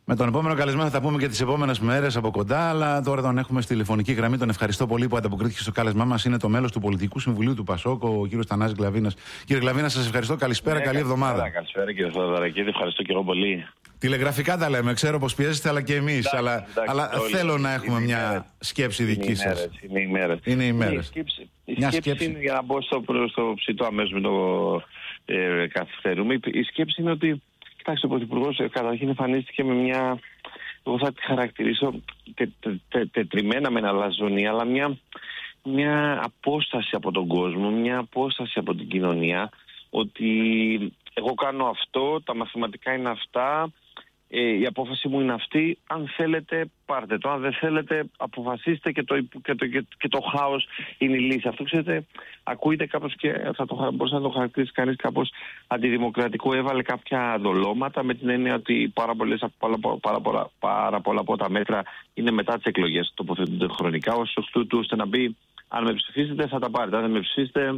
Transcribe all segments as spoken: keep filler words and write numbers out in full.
Με τον επόμενο καλεσμένο θα τα πούμε και τις επόμενες μέρες από κοντά, αλλά τώρα τον έχουμε στη τηλεφωνική γραμμή. Τον ευχαριστώ πολύ που ανταποκρίθηκε στο κάλεσμά μας. Είναι το μέλος του Πολιτικού Συμβουλίου του ΠΑΣΟΚ, ο κύριος Θανάσης Γκλαβίνας. Κύριε Γκλαβίνα, σας ευχαριστώ. Καλησπέρα, ναι, καλή καλησπέρα, εβδομάδα. Καλησπέρα, κύριε Θοδωρακίδη. Ευχαριστώ και εγώ πολύ. Τηλεγραφικά τα λέμε. Ξέρω πως πιέζεστε, αλλά και εμείς. Εντάξει, αλλά εντάξει, αλλά θέλω όλοι, να έχουμε μια ημέρες. σκέψη δική σας. Είναι οι μέρες. Είναι οι μέρες. Η σκέψη, η σκέψη, σκέψη είναι, για να μπω στο, στο ψητό αμέσως με το ε, καθυστερούμε. Η σκέψη είναι ότι, κοιτάξτε, ο Πρωθυπουργός καταρχήν εμφανίστηκε με μια, εγώ θα τη χαρακτηρίσω τε, τε, τε, τετριμένα με αλαζονία, αλλά μια, μια απόσταση από τον κόσμο, μια απόσταση από την κοινωνία, ότι εγώ κάνω αυτό, τα μαθηματικά είναι αυτά, ε, η απόφαση μου είναι αυτή, αν θέλετε πάρτε το, αν δεν θέλετε αποφασίστε και το, και το, και, και το χάος είναι η λύση. Αυτό, ξέρετε, ακούγεται κάπως και θα το, μπορούσε να το χαρακτηρίσει κανείς κάπως αντιδημοκρατικό. Έβαλε κάποια δολώματα με την έννοια ότι πάρα, πολλές, πάρα, πάρα, πάρα, πάρα πολλά από τα μέτρα είναι μετά τις εκλογές, τοποθετούνται χρονικά, ως εκ τούτου ώστε να πει αν με ψηφίσετε θα τα πάρετε, αν δεν με ψηφίσετε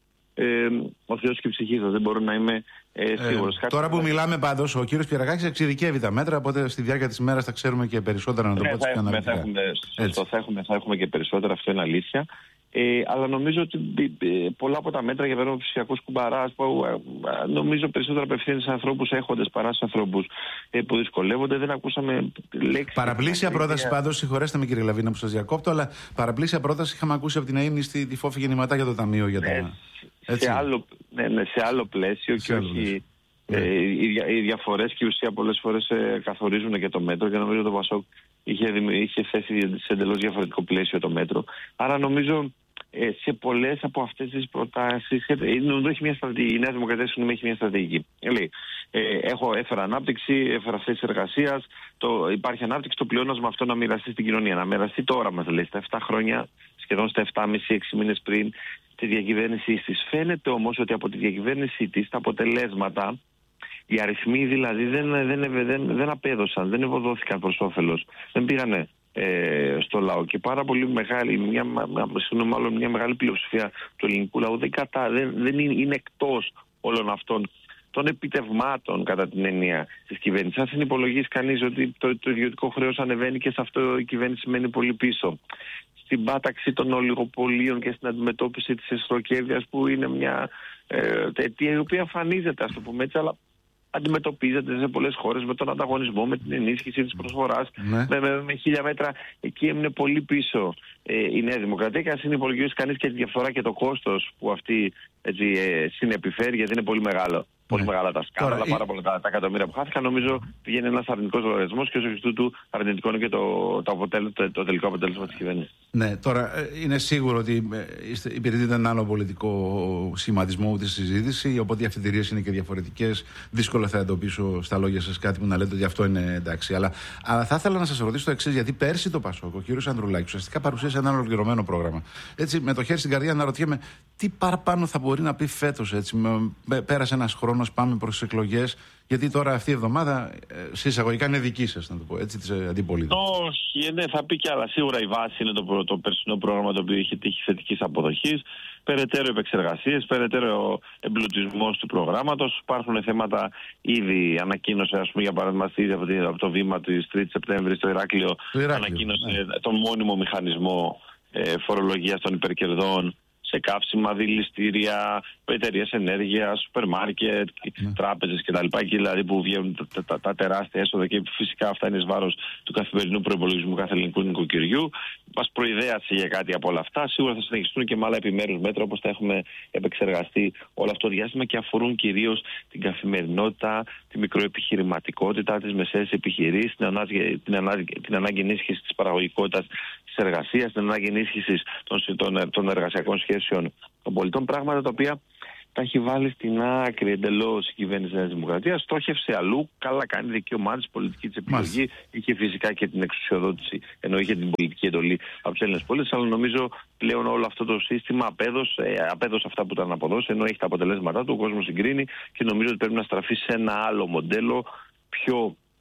Ε, ο Θεός και η ψυχή σας, δεν μπορώ να είμαι ε, σίγουρος. Ε, τώρα που μιλάμε πάντως, ο κύριος Πιερακάκης εξειδικεύει τα μέτρα, οπότε στη διάρκεια της μέρας θα ξέρουμε και περισσότερα, να το ναι, πω θα, έχουμε, θα, έχουμε, σωστό, θα, έχουμε, θα έχουμε και περισσότερα, αυτό είναι αλήθεια. Ε, αλλά νομίζω ότι ε, πολλά από τα μέτρα για τον ψηφιακό κουμπαράς που ε, νομίζω περισσότερο απευθύνονται σε ανθρώπους έχοντες παρά σε ανθρώπους ε, που δυσκολεύονται. Δεν ακούσαμε λέξεις. Παραπλήσια πρόταση πάντως, συγχωρέστε με κύριε Γκλαβίνα που σας διακόπτω, αλλά παραπλήσια πρόταση είχαμε ακούσει από την αείμνηστη τη Φόφη γεννηματά για το Ταμείο. Για ναι, τα... σε, άλλο, ναι, ναι, σε άλλο πλαίσιο σε και άλλο όχι. Ναι. Ε, οι, οι διαφορές και η ουσία πολλές φορές ε, καθορίζουν και το μέτρο και νομίζω ότι το ΠΑΣΟΚ είχε, είχε θέσει σε εντελώς διαφορετικό πλαίσιο το μέτρο. Άρα νομίζω ε, σε πολλές από αυτές τις προτάσεις νομίζω έχει μια στρατηγική. Η Νέα Δημοκρατία έχει μια στρατηγική. Λέει, ε, έχω, έφερα ανάπτυξη, έφερα θέσεις εργασίας, το, υπάρχει ανάπτυξη, το πλεόνασμα αυτό να μοιραστεί στην κοινωνία. Να μοιραστεί τώρα, μας λέει, στα επτά χρόνια, σχεδόν στα επτά και μισό έξι μήνες πριν τη διακυβέρνησή της. Φαίνεται όμως ότι από τη διακυβέρνησή της τα αποτελέσματα, οι αριθμοί δηλαδή δεν, δεν, δεν, δεν απέδωσαν, δεν ευωδόθηκαν προς όφελος, δεν πήγανε ε, στο λαό και πάρα πολύ μεγάλη, μια, μάλλον μια μεγάλη πλειοψηφία του ελληνικού λαού δεν, κατά, δεν, δεν είναι, είναι εκτός όλων αυτών των επιτευγμάτων κατά την έννοια της κυβέρνησης. Αν συνυπολογίσει κανείς ότι το, το ιδιωτικό χρέος ανεβαίνει και σε αυτό η κυβέρνηση μένει πολύ πίσω. Στην πάταξη των ολιγοπολίων και στην αντιμετώπιση της εσχροκέρδειας που είναι μια ε, αιτία η οποία εμφανίζεται, ας το πούμε έτσι, αλλά αντιμετωπίζεται σε πολλές χώρες με τον ανταγωνισμό, με την ενίσχυση της προσφοράς, ναι. με, με, με χίλια μέτρα. Εκεί έμεινε πολύ πίσω ε, η Νέα Δημοκρατία και αν συνυπολογίσει κανείς και τη διαφθορά και το κόστος που αυτή έτσι, ε, συνεπιφέρει, γιατί είναι πολύ μεγάλο. Πολύ ναι. μεγάλα τα σκάνδαλα, Τώρα, πάρα πολλά τα, τα εκατομμύρια που χάθηκαν. Νομίζω πηγαίνει ένας αρνητικός λογαριασμός και ως εκ τούτου αρνητικό είναι και το, το, αποτέλεσμα, το, το τελικό αποτέλεσμα της κυβέρνησης. Ναι, τώρα είναι σίγουρο ότι υπηρετείται ένα άλλο πολιτικό σχηματισμό ούτε συζήτηση. Οπότε οι αφιτηρίες είναι και διαφορετικές. Δύσκολα θα εντοπίσω στα λόγια σας κάτι που να λέτε ότι αυτό είναι εντάξει. Αλλά, αλλά θα ήθελα να σας ρωτήσω το εξής, γιατί πέρσι το ΠΑΣΟΚ, ο κύριος Ανδρουλάκης, ουσιαστικά παρουσίασε ένα ολοκληρωμένο πρόγραμμα. Έτσι, με το χέρι στην καρδιά αναρωτιέμαι τι παραπάνω θα μπορεί να πει φέτος. Έτσι, με, πέρασε ένας χρόνος, πάμε προς τις εκλογές. Γιατί τώρα αυτή η εβδομάδα, σε εισαγωγικά, είναι δική σας, να το πω έτσι, της αντιπολίτευσης. Όχι, ναι, θα πει κι άλλα. Σίγουρα η βάση είναι το, το περσινό πρόγραμμα το οποίο είχε τύχει θετικής αποδοχής. Περαιτέρω επεξεργασίες, περαιτέρω εμπλουτισμός του προγράμματος. Υπάρχουν θέματα ήδη ανακοίνωσε, ας πούμε, για παράδειγμα, ήδη από το βήμα της τρίτης Σεπτέμβρη στο Ηράκλειο, το Ηράκλειο ανακοίνωσε ναι. τον μόνιμο μηχανισμό ε, φορολογίας των υπερκερδών σε καύσιμα, δηληστήρια, εταιρείες ενέργειας, σούπερ μάρκετ, ναι. τράπεζες κτλ. Και δηλαδή που βγαίνουν τα, τα, τα, τα τεράστια έσοδα και φυσικά αυτά είναι εις βάρος του καθημερινού προϋπολογισμού κάθε ελληνικού νοικοκυριού. Μας προειδέασε για κάτι από όλα αυτά. Σίγουρα θα συνεχιστούν και με άλλα επιμέρους μέτρα όπως τα έχουμε επεξεργαστεί όλο αυτό το διάστημα και αφορούν κυρίως την καθημερινότητα, τη μικροεπιχειρηματικότητα, τις μεσαίες επιχειρήσεις, την ανάγκη, την ανάγκη, την ανάγκη ενίσχυσης της παραγωγικότητας της εργασίας, την ανάγκη ενίσχυσης των, των, των εργασιακών σχέσεων των πολιτών. Πράγματα τα οποία τα έχει βάλει στην άκρη εντελώς η κυβέρνηση της Νέας Δημοκρατίας. Στόχευσε αλλού. Καλά κάνει, δικαίωμά της, πολιτική της επιλογή. Είχε φυσικά και την εξουσιοδότηση, ενώ είχε την πολιτική εντολή από τους Έλληνες πολίτες. Αλλά νομίζω πλέον όλο αυτό το σύστημα απέδωσε, απέδωσε αυτά που ήταν να αποδώσει, ενώ έχει τα αποτελέσματά του. Ο κόσμος συγκρίνει και νομίζω ότι πρέπει να στραφεί σε ένα άλλο μοντέλο πιο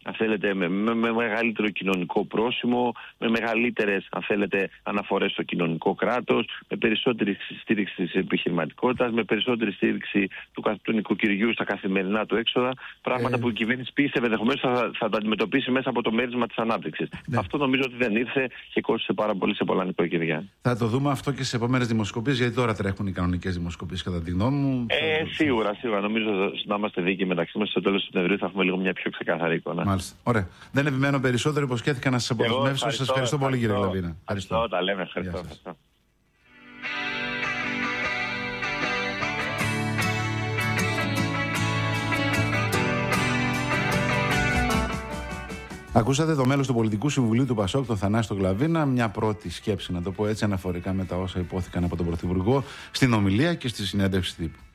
αν θέλετε, με, με, με μεγαλύτερο κοινωνικό πρόσημο, με μεγαλύτερες, αν θέλετε, αναφορές στο κοινωνικό κράτος, με περισσότερη στήριξη της επιχειρηματικότητας, με περισσότερη στήριξη του, του νοικοκυριού στα καθημερινά του έξοδα. Πράγματα ε... που η κυβέρνηση πίστευε ενδεχομένως θα, θα τα αντιμετωπίσει μέσα από το μέρισμα της ανάπτυξης. Ναι. Αυτό νομίζω ότι δεν ήρθε και κόστησε πάρα πολύ σε πολλά νοικοκυριά. Θα το δούμε αυτό και στις επόμενες δημοσκοπήσεις, γιατί τώρα τρέχουν οι κανονικές δημοσκοπήσεις, κατά τη γνώμη μου. Ε, σίγουρα, σίγουρα. Νομίζω να είμαστε δίκαιοι μεταξύ μας. Στο τέλος του Σεπτεμβρίου θα έχουμε λίγο μια πιο ξεκάθαρη εικόνα. Μάλιστα. Ωραία. Δεν επιμένω περισσότερο. Υποσχέθηκα να σας αποδεσμεύσω. Σας ευχαριστώ πολύ, κύριε Γλαβίνα. Ευχαριστώ. Τα λέμε. Ευχαριστώ. ευχαριστώ. Ακούσατε το μέλος του Πολιτικού Συμβουλίου του Πασόκ, τον Θανάση Γλαβίνα, μια πρώτη σκέψη, να το πω έτσι, αναφορικά με τα όσα υπόθηκαν από τον Πρωθυπουργό στην ομιλία και στη συνέντευξη τύπου.